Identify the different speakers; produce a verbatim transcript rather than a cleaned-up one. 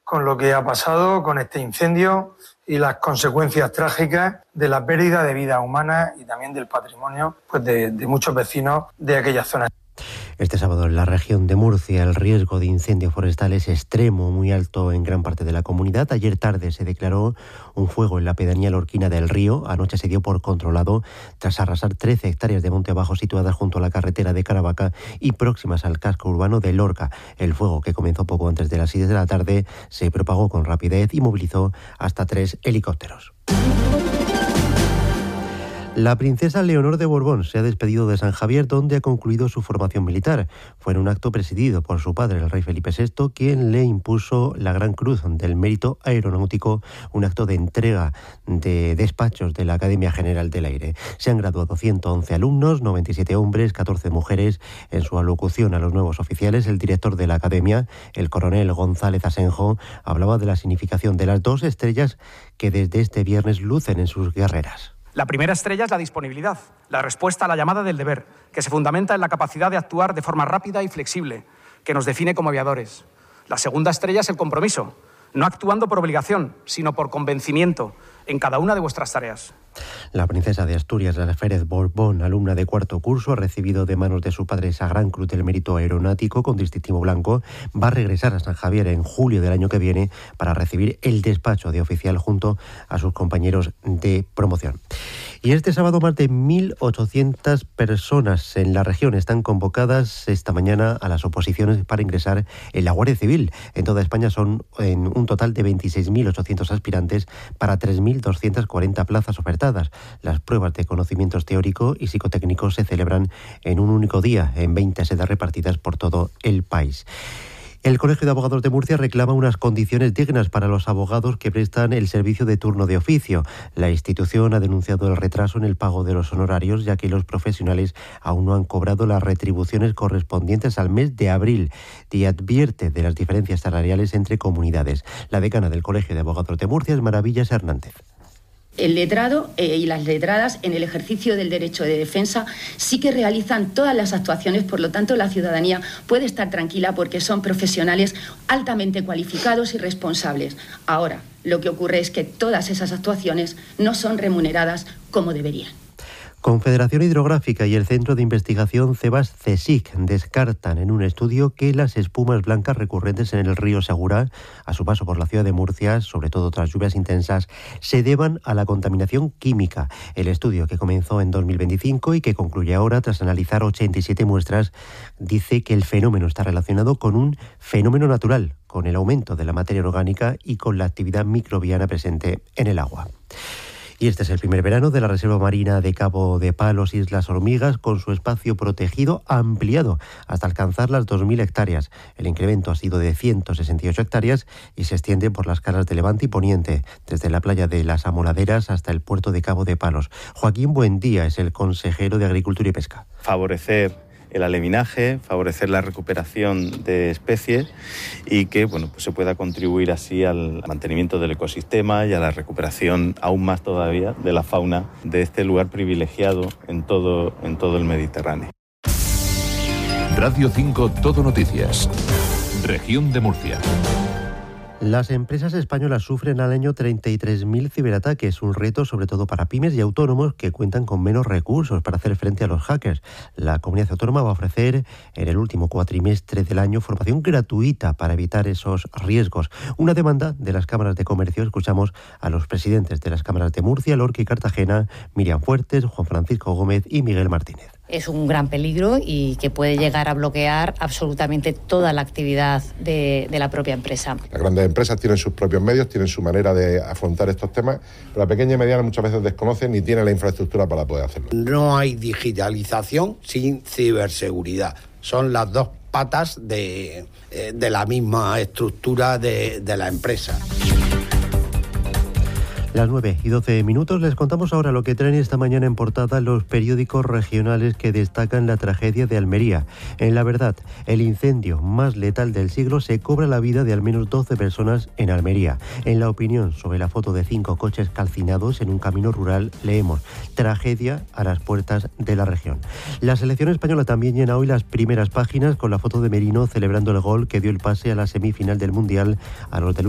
Speaker 1: con lo que ha pasado con este incendio y las consecuencias trágicas de la pérdida de vidas humanas y también del patrimonio pues de, de muchos vecinos de aquellas zonas.
Speaker 2: Este sábado en la región de Murcia el riesgo de incendio forestal es extremo, muy alto en gran parte de la comunidad. Ayer tarde se declaró un fuego en la pedanía lorquina del Río. Anoche se dio por controlado tras arrasar trece hectáreas de monte abajo situadas junto a la carretera de Caravaca y próximas al casco urbano de Lorca. El fuego, que comenzó poco antes de las seis de la tarde, se propagó con rapidez y movilizó hasta tres helicópteros. La princesa Leonor de Borbón se ha despedido de San Javier, donde ha concluido su formación militar. Fue en un acto presidido por su padre, el rey Felipe sexto, quien le impuso la Gran Cruz del Mérito Aeronáutico, un acto de entrega de despachos de la Academia General del Aire. Se han graduado ciento once alumnos, noventa y siete hombres, catorce mujeres. En su alocución a los nuevos oficiales, el director de la Academia, el coronel González Asenjo, hablaba de la significación de las dos estrellas que desde este viernes lucen en sus guerreras.
Speaker 3: La primera estrella es la disponibilidad, la respuesta a la llamada del deber, que se fundamenta en la capacidad de actuar de forma rápida y flexible, que nos define como aviadores. La segunda estrella es el compromiso, no actuando por obligación, sino por convencimiento en cada una de vuestras tareas.
Speaker 2: La princesa de Asturias, Alférez Borbón, alumna de cuarto curso, ha recibido de manos de su padre esa Gran Cruz del Mérito Aeronáutico con distintivo blanco. Va a regresar a San Javier en julio del año que viene para recibir el despacho de oficial junto a sus compañeros de promoción. Y este sábado más de mil ochocientas personas en la región están convocadas esta mañana a las oposiciones para ingresar en la Guardia Civil. En toda España son en un total de veintiséis mil ochocientos aspirantes para tres mil doscientas cuarenta plazas ofertadas. Las pruebas de conocimientos teórico y psicotécnicos se celebran en un único día en veinte sedes repartidas por todo el país. El Colegio de Abogados de Murcia reclama unas condiciones dignas para los abogados que prestan el servicio de turno de oficio. La institución ha denunciado el retraso en el pago de los honorarios, ya que los profesionales aún no han cobrado las retribuciones correspondientes al mes de abril y advierte de las diferencias salariales entre comunidades. La decana del Colegio de Abogados de Murcia es Maravillas Hernández.
Speaker 4: El letrado eh, y las letradas en el ejercicio del derecho de defensa sí que realizan todas las actuaciones, por lo tanto la ciudadanía puede estar tranquila porque son profesionales altamente cualificados y responsables. Ahora, lo que ocurre es que todas esas actuaciones no son remuneradas como deberían.
Speaker 2: Confederación Hidrográfica y el Centro de Investigación CEBAS-CSIC descartan en un estudio que las espumas blancas recurrentes en el río Segura, a su paso por la ciudad de Murcia, sobre todo tras lluvias intensas, se deban a la contaminación química. El estudio, que comenzó en dos mil veinticinco y que concluye ahora tras analizar ochenta y siete muestras, dice que el fenómeno está relacionado con un fenómeno natural, con el aumento de la materia orgánica y con la actividad microbiana presente en el agua. Y este es el primer verano de la Reserva Marina de Cabo de Palos, Islas Hormigas, con su espacio protegido ampliado hasta alcanzar las dos mil hectáreas. El incremento ha sido de ciento sesenta y ocho hectáreas y se extiende por las calas de Levante y Poniente, desde la playa de las Amoladeras hasta el puerto de Cabo de Palos. Joaquín Buendía es el consejero de Agricultura y Pesca.
Speaker 5: Favorecer el aleminaje, favorecer la recuperación de especies y que bueno, pues se pueda contribuir así al mantenimiento del ecosistema y a la recuperación aún más todavía de la fauna de este lugar privilegiado en todo, en todo el Mediterráneo.
Speaker 6: Radio cinco Todo Noticias. Región de Murcia.
Speaker 2: Las empresas españolas sufren al año treinta y tres mil ciberataques, un reto sobre todo para pymes y autónomos que cuentan con menos recursos para hacer frente a los hackers. La comunidad autónoma va a ofrecer en el último cuatrimestre del año formación gratuita para evitar esos riesgos. Una demanda de las cámaras de comercio. Escuchamos a los presidentes de las cámaras de Murcia, Lorca y Cartagena, Miriam Fuertes, Juan Francisco Gómez y Miguel Martínez.
Speaker 7: Es un gran peligro y que puede llegar a bloquear absolutamente toda la actividad de, de la propia empresa.
Speaker 8: Las grandes empresas tienen sus propios medios, tienen su manera de afrontar estos temas, pero la pequeña y mediana muchas veces desconocen ni tienen la infraestructura para poder hacerlo.
Speaker 9: No hay digitalización sin ciberseguridad. Son las dos patas de, de la misma estructura de, de la empresa.
Speaker 2: Las nueve y doce minutos, les contamos ahora lo que traen esta mañana en portada los periódicos regionales que destacan la tragedia de Almería. En La Verdad, el incendio más letal del siglo se cobra la vida de al menos doce personas en Almería. En La Opinión, sobre la foto de cinco coches calcinados en un camino rural, leemos: tragedia a las puertas de la región. La selección española también llena hoy las primeras páginas con la foto de Merino celebrando el gol que dio el pase a la semifinal del Mundial a los del